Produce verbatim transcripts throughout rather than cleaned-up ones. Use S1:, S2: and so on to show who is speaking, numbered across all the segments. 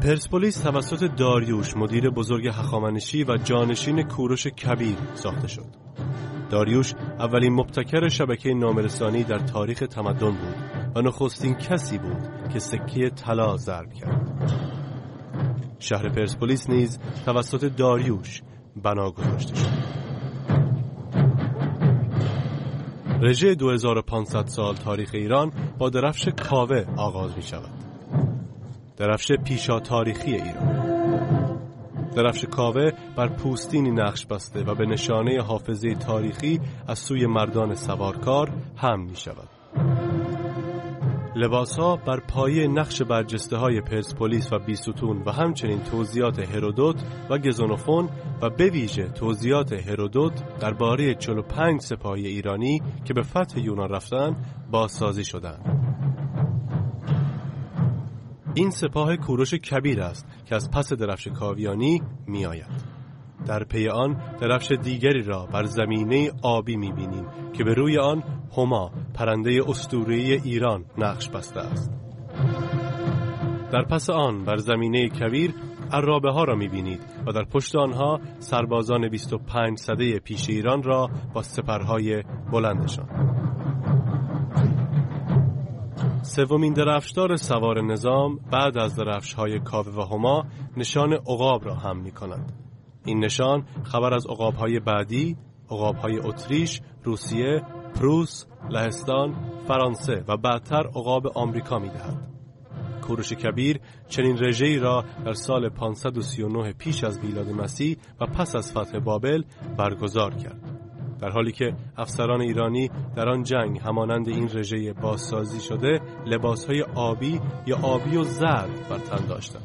S1: پرسپولیس توسط داریوش مدیر بزرگ هخامنشی و جانشین کوروش کبیر ساخته شد. داریوش اولین مبتکر شبکه نامه‌رسانی در تاریخ تمدن بود و نخستین کسی بود که سکه طلا ضرب کرد. شهر پرسپولیس نیز توسط داریوش بنا گذاشته شد. رژه دو هزار و پانصد سال تاریخ ایران با درفش کاوه آغاز می شود. درفش پیشا تاریخی ایران. درفش کاوه بر پوستینی نقش بسته و به نشانه حافظه تاریخی از سوی مردان سوارکار هم می شود. لباسها بر پایه نقش برجسته های پرسپولیس و بیستون و همچنین توضیحات هرودوت و گزنوفون و به ویژه توضیحات هرودوت درباره چهل و پنج سپاهی ایرانی که به فتح یونان رفتند بازسازی شدند. این سپاه کوروش کبیر است که از پس درفش کاویانی می آید. در پی آن درفش دیگری را بر زمینه آبی می بینیم که به روی آن هما پرنده اسطوره‌ای ایران نقش بسته است. در پس آن بر زمینه کویر عرابه ها را می بینید و در پشت آنها سربازان بیست و پنج سده پیش ایران را با سپرهای بلندشان. سومین درفشدار سوار نظام بعد از درفش‌های کاوه و هما نشان عقاب را حمل می‌کند. این نشان خبر از عقاب‌های بعدی، عقاب‌های اتریش، روسیه، پروس، لهستان، فرانسه و بعدتر عقاب آمریکا می‌دهد. کوروش کبیر چنین رژه‌ای را در سال پانصد و سی و نه پیش از میلاد مسیح و پس از فتح بابل برگزار کرد. در حالی که افسران ایرانی در آن جنگ همانند این رژه بازسازی شده لباسهای آبی یا آبی و زرد بر تن داشتند.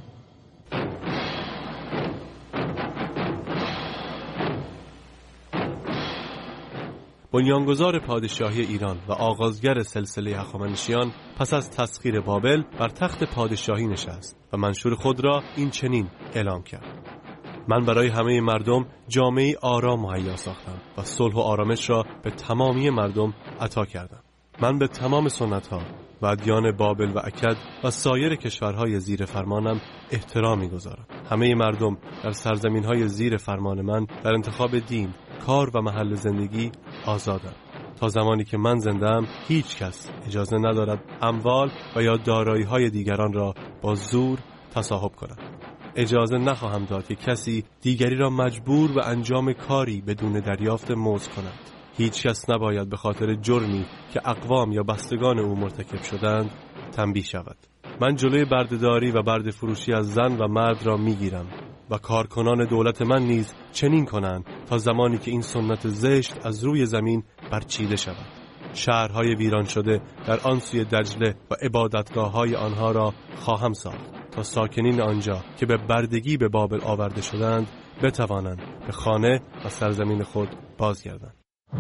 S1: بنیانگذار پادشاهی ایران و آغازگر سلسله هخامنشیان پس از تسخیر بابل بر تخت پادشاهی نشست و منشور خود را این چنین اعلام کرد: من برای همه مردم جامعه آرام مهیا ساختم و صلح و آرامش را به تمامی مردم عطا کردم. من به تمام سنت‌ها و ادیان بابل و اکد و سایر کشورهای زیر فرمانم احترام می‌گذارم. همه مردم در سرزمین‌های زیر فرمان من در انتخاب دین، کار و محل زندگی آزادند. تا زمانی که من زنده‌ام هیچ کس اجازه ندارد اموال و یا دارایی‌های دیگران را با زور تصاحب کند. اجازه نخواهم داد که کسی دیگری را مجبور به انجام کاری بدون دریافت مزد کند. هیچ کس نباید به خاطر جرمی که اقوام یا بستگان او مرتکب شدند تنبیه شود. من جلوی بردهداری و برده فروشی از زن و مرد را میگیرم و کارکنان دولت من نیز چنین کنند تا زمانی که این سنت زشت از روی زمین برچیده شود. شهرهای ویران شده در آن سوی دجله و عبادتگاه‌های آنها را خواهم ساخت تا ساکنین آنجا که به بردگی به بابل آورده شدند بتوانند به خانه و سرزمین خود بازگردند.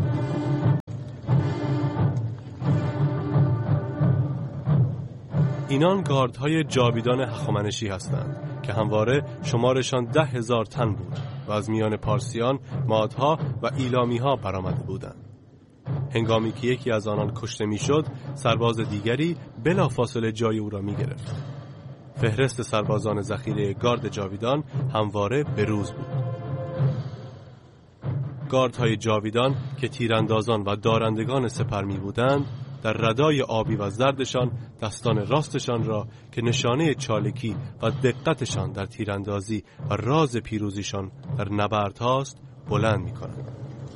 S1: اینان گاردهای جاویدان هخامنشی هستند که همواره شمارشان ده هزار تن بود و از میان پارسیان، مادها و ایلامیها برآمده بودند. هنگامی که یکی از آنان کشته میشد، سرباز دیگری بلافاصله جای او را میگرفت. فهرست سربازان ذخیره گارد جاویدان همواره به روز بود. گاردهای جاویدان که تیراندازان و دارندگان سپر می بودند، در ردای آبی و زردشان دستان راستشان را که نشانه چالکی و دقتشان در تیراندازی و راز پیروزیشان در نبرد هاست بلند می کنند.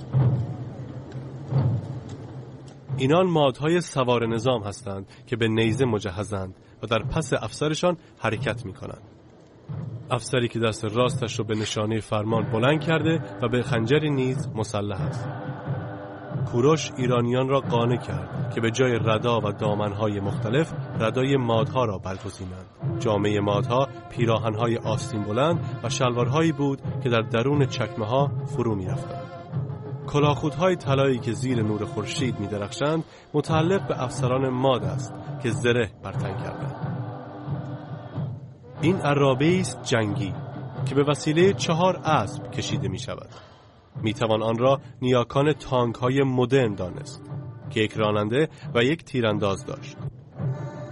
S1: اینان مادهای سوار نظام هستند که به نیزه مجهزند و در پس افسرشان حرکت می کنند. افسری که دست راستش رو به نشانه فرمان بلند کرده و به خنجری نیز مسلح است. کوروش ایرانیان را قانع کرد که به جای ردا و دامنهای مختلف ردای مادها را برگزینند. جامعه مادها پیراهنهای آستین بلند و شلوارهایی بود که در درون چکمه ها فرو می رفتند. کلاهخودهای طلایی که زیر نور خورشید می درخشند متعلق به افسران ماد است که زره بر تن کردند. این عرابه است جنگی که به وسیله چهار اسب کشیده می شود. می توان آن را نیاکان تانک های مدرن دانست که یک راننده و یک تیرانداز داشت.